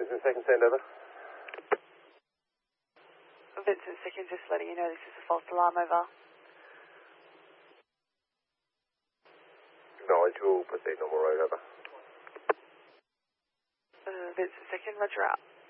Vincent Second, send over. Vincent Second, just letting you know this is a false alarm, over. Acknowledge, we'll proceed normal road, over. Vincent Second, roger out.